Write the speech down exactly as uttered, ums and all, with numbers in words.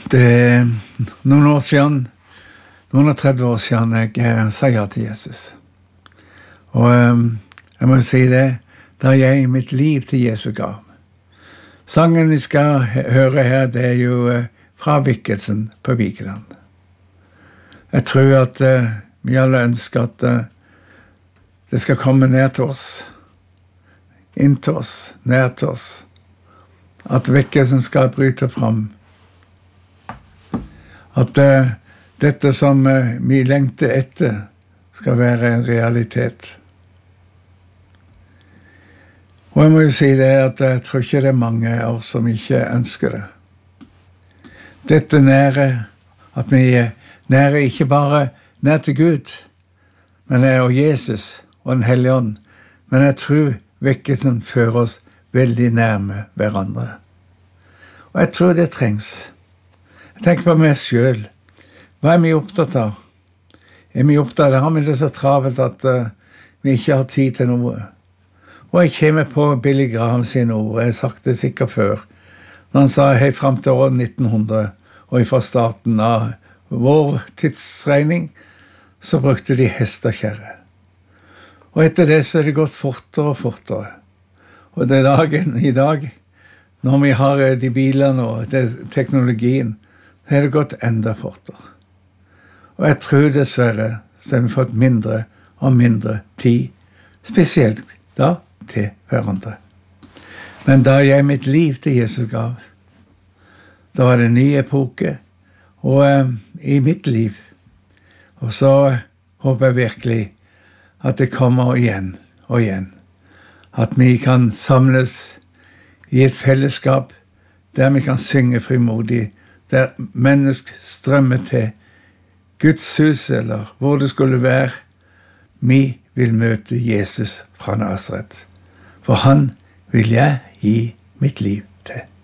Det er noen år siden, noen og tretti år siden, jeg sa ja til Jesus. Og um, jeg må si det, da jeg mitt liv til Jesus gav. Sangen vi skal høre her, det er jo uh, fra Vikkelsen på Vigeland. Jeg tror at uh, vi alle ønsker at uh, det skal komme ned til oss, inn til oss, ned til oss. At Vikkelsen skal bryte fram. At uh, dette som uh, vi lengter etter skal være en realitet. Og jeg må jo si det at jeg tror ikke det er mange av oss som ikke ønsker det. Dette nære, at vi er nære ikke bare nær til Gud, men er og Jesus og den hellige ånd. Men jeg tror vekkelsen fører oss veldig nærme hverandre. Og jeg tror det trengs. Jeg tenker på meg selv. Hva er vi opptatt av? Er vi opptatt av? Har vi det så travelt at uh, vi ikke har tid til noe? Og jeg kommer på Billy Graham sine ord. Jeg har sagt det sikkert før. Når han sa hei frem til år nitten hundre, og fra starten av vår tidsregning, så brukte de hestekjerre. Og etter det så er det gått fortere og fortere. Og det er dagen i dag, når vi har de bilene og teknologien, så er det gått enda fortere. Og jeg tror dessverre så har vi fått mindre og mindre tid, spesielt da til hverandre. Men da jeg mitt liv til Jesus gav, da var det en ny epoke, og eh, i mitt liv. Og så håper jeg virkelig at det kommer igjen og igjen. At vi kan samles i et fellesskap der vi kan synge frimodig, der mennesker strømmer til Guds hus, eller hvor det skulle være. Vi vil møte Jesus fra Nasaret. For han vil jeg gi mitt liv til.